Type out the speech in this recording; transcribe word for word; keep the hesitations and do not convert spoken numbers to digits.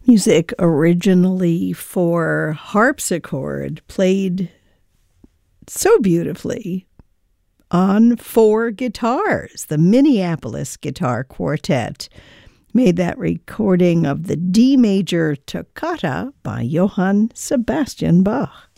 Music originally for harpsichord, played so beautifully on four guitars. The Minneapolis Guitar Quartet made that recording of the D major Toccata by Johann Sebastian Bach.